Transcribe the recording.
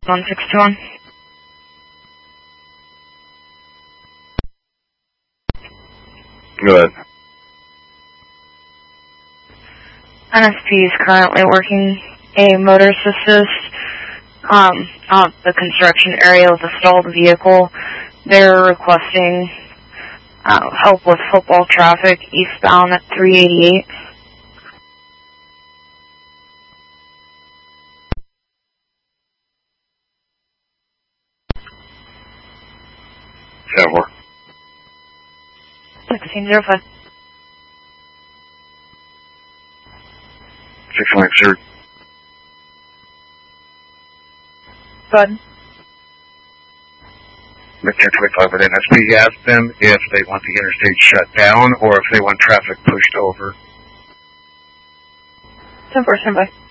1621. Go ahead. NSP is currently working a motorist assist on the construction area with a stalled vehicle. They're requesting help with football traffic eastbound at 388. Yeah, 1605. 613. Go ahead. Make 1025 with NSP. Ask them if they want the interstate shut down or if they want traffic pushed over. 10-4, stand by.